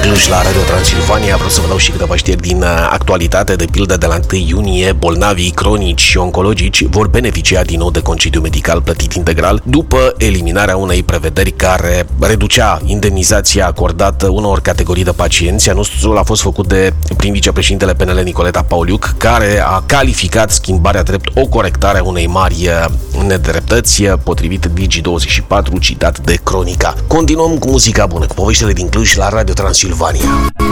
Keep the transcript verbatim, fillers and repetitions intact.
Cluj la Radio Transilvania. Vreau să vă dau și câteva știri din actualitate. De pildă, de la întâi iunie, bolnavii cronici și oncologici vor beneficia din nou de concediu medical plătit integral după eliminarea unei prevederi care reducea indemnizația acordată unor categorii de pacienți. Anunțul a fost făcut de prin vicepreședintele P N L Nicoleta Pauliuc, care a calificat schimbarea drept o corectare a unei mari nedreptăți, potrivit Digi douăzeci și patru, citat de Cronica. Continuăm cu muzica bună, cu poveștile din Cluj la Radio Transilvania.